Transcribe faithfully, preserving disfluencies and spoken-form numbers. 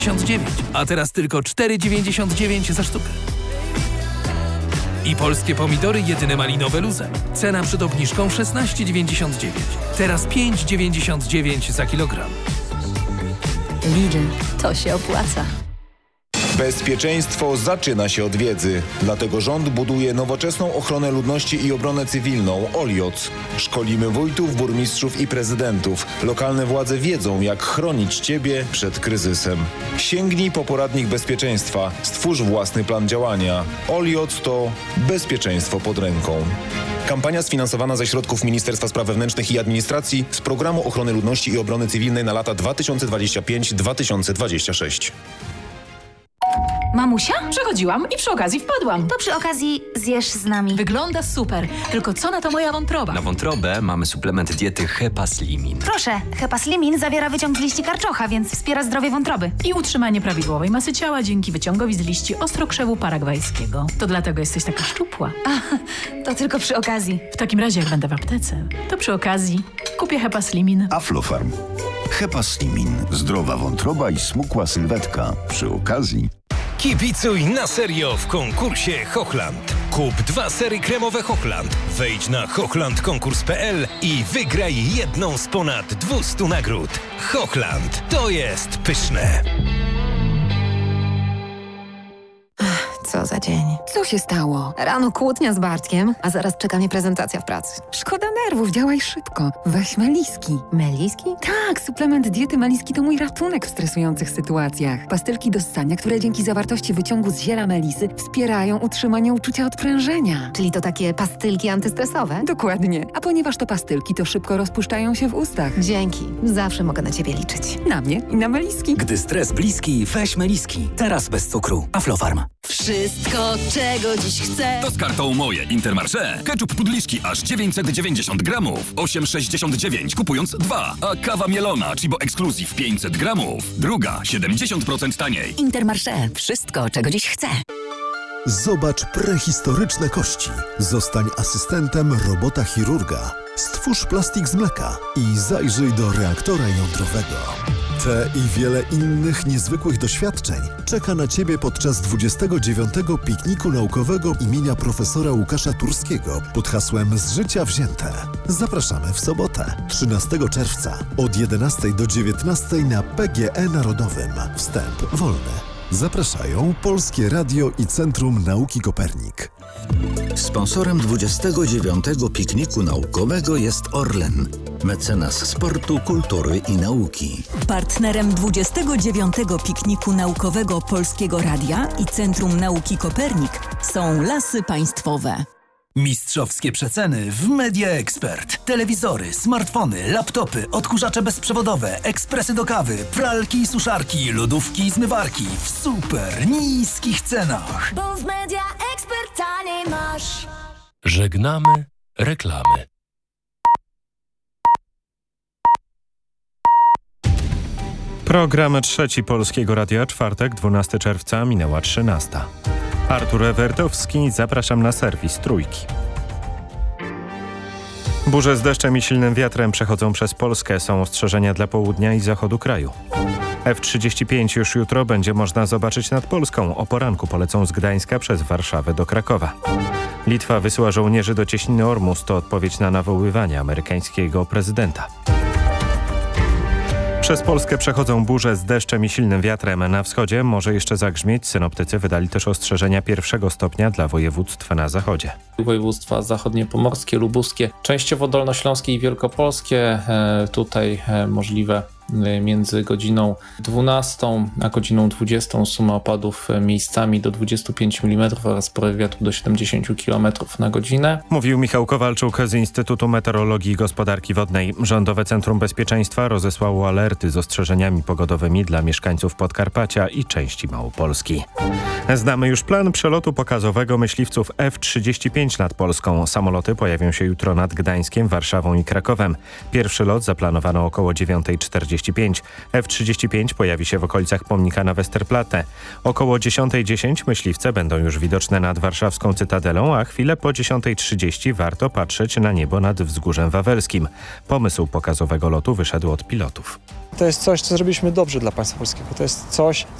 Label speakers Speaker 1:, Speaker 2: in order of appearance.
Speaker 1: dziewięćdziesiąt dziewięć, a teraz tylko cztery dziewięćdziesiąt dziewięć za sztukę. I polskie pomidory jedyne malinowe luzem. Cena przed obniżką szesnaście dziewięćdziesiąt dziewięć. Teraz pięć dziewięćdziesiąt dziewięć za kilogram.
Speaker 2: Lidl, to się opłaca.
Speaker 3: Bezpieczeństwo zaczyna się od wiedzy. Dlatego rząd buduje nowoczesną ochronę ludności i obronę cywilną OLIOC. Szkolimy wójtów, burmistrzów i prezydentów. Lokalne władze wiedzą, jak chronić Ciebie przed kryzysem. Sięgnij po poradnik bezpieczeństwa. Stwórz własny plan działania. OLIOC to bezpieczeństwo pod ręką. Kampania sfinansowana ze środków Ministerstwa Spraw Wewnętrznych i Administracji z Programu Ochrony Ludności i Obrony Cywilnej na lata dwa tysiące dwudziesty piąty do dwa tysiące dwudziestego szóstego.
Speaker 2: Mamusia?
Speaker 4: Przechodziłam i przy okazji wpadłam.
Speaker 2: To przy okazji zjesz z nami.
Speaker 4: Wygląda super, tylko co na to moja wątroba?
Speaker 5: Na wątrobę mamy suplement diety Hepaslimin.
Speaker 2: Proszę, Hepaslimin zawiera wyciąg z liści karczocha, więc wspiera zdrowie wątroby.
Speaker 4: I utrzymanie prawidłowej masy ciała dzięki wyciągowi z liści ostrokrzewu paragwajskiego. To dlatego jesteś taka szczupła.
Speaker 2: A, to tylko przy okazji.
Speaker 4: W takim razie, jak będę w aptece, to przy okazji kupię Hepaslimin.
Speaker 6: Aflofarm. Hepaslimin. Zdrowa wątroba i smukła sylwetka. Przy okazji...
Speaker 7: Kibicuj na serio w konkursie Hochland. Kup dwa sery kremowe Hochland. Wejdź na hochland konkurs kropka p l i wygraj jedną z ponad dwustu nagród. Hochland. To jest pyszne.
Speaker 8: Co za dzień. Co się stało? Rano kłótnia z Bartkiem, a zaraz czeka mnie prezentacja w pracy. Szkoda nerwów, działaj szybko. Weź Meliski. Meliski? Tak, suplement diety Meliski to mój ratunek w stresujących sytuacjach. Pastylki do ssania, które dzięki zawartości wyciągu z ziela melisy wspierają utrzymanie uczucia odprężenia. Czyli to takie pastylki antystresowe? Dokładnie. A ponieważ to pastylki, to szybko rozpuszczają się w ustach. Dzięki. Zawsze mogę na ciebie liczyć. Na mnie i na Meliski.
Speaker 9: Gdy stres bliski, weź Meliski. Teraz bez cukru. Aflofarm.
Speaker 10: Wszystko, czego dziś chcę.
Speaker 11: To z kartą Moje Intermarché. Ketchup Pudliszki aż dziewięćset dziewięćdziesiąt gramów. osiem sześćdziesiąt dziewięć kupując dwa. A kawa mielona Chibo Exclusive pięćset gramów. Druga siedemdziesiąt procent taniej.
Speaker 10: Intermarché. Wszystko, czego dziś chcę.
Speaker 12: Zobacz prehistoryczne kości. Zostań asystentem robota chirurga. Stwórz plastik z mleka i zajrzyj do reaktora jądrowego. Te i wiele innych niezwykłych doświadczeń czeka na Ciebie podczas dwudziestego dziewiątego pikniku naukowego imienia profesora Łukasza Turskiego pod hasłem Z życia wzięte. Zapraszamy w sobotę, trzynastego czerwca od jedenastej do dziewiętnastej na P G E Narodowym. Wstęp wolny. Zapraszają Polskie Radio i Centrum Nauki Kopernik.
Speaker 13: Sponsorem dwudziestego dziewiątego pikniku naukowego jest Orlen, mecenas sportu, kultury i nauki.
Speaker 10: Partnerem dwudziestego dziewiątego pikniku naukowego Polskiego Radia i Centrum Nauki Kopernik są Lasy Państwowe.
Speaker 9: Mistrzowskie przeceny w Media Expert. Telewizory, smartfony, laptopy, odkurzacze bezprzewodowe, ekspresy do kawy, pralki i suszarki, lodówki i zmywarki w super niskich cenach.
Speaker 14: Bo w Media Expert taniej masz.
Speaker 15: Żegnamy reklamy.
Speaker 16: Program trzeci Polskiego Radia, czwartek, dwunastego czerwca, minęła trzynasta. Artur Ewertowski, zapraszam na serwis Trójki. Burze z deszczem i silnym wiatrem przechodzą przez Polskę. Są ostrzeżenia dla południa i zachodu kraju. F trzydzieści pięć już jutro będzie można zobaczyć nad Polską. O poranku polecą z Gdańska przez Warszawę do Krakowa. Litwa wysyła żołnierzy do cieśniny Ormus. To odpowiedź na nawoływanie amerykańskiego prezydenta. Przez Polskę przechodzą burze z deszczem i silnym wiatrem. Na wschodzie może jeszcze zagrzmieć. Synoptycy wydali też ostrzeżenia pierwszego stopnia dla województw na zachodzie.
Speaker 17: Województwa zachodniopomorskie, lubuskie, częściowo dolnośląskie i wielkopolskie. E, tutaj e, możliwe między godziną dwunastą a godziną dwudziestą suma opadów miejscami do dwudziestu pięciu milimetrów oraz poryw wiatru do siedemdziesięciu kilometrów na godzinę.
Speaker 16: Mówił Michał Kowalczuk z Instytutu Meteorologii i Gospodarki Wodnej. Rządowe Centrum Bezpieczeństwa rozesłało alerty z ostrzeżeniami pogodowymi dla mieszkańców Podkarpacia i części Małopolski. Znamy już plan przelotu pokazowego myśliwców F trzydzieści pięć nad Polską. Samoloty pojawią się jutro nad Gdańskiem, Warszawą i Krakowem. Pierwszy lot zaplanowano około dziewiątej czterdzieści trzydzieści pięć. F trzydzieści pięć pojawi się w okolicach pomnika na Westerplatte. Około dziesiątej dziesięć myśliwce będą już widoczne nad warszawską Cytadelą, a chwilę po dziesiątej trzydzieści warto patrzeć na niebo nad Wzgórzem Wawelskim. Pomysł pokazowego lotu wyszedł od pilotów.
Speaker 18: To jest coś, co zrobiliśmy dobrze dla państwa polskiego. To jest coś,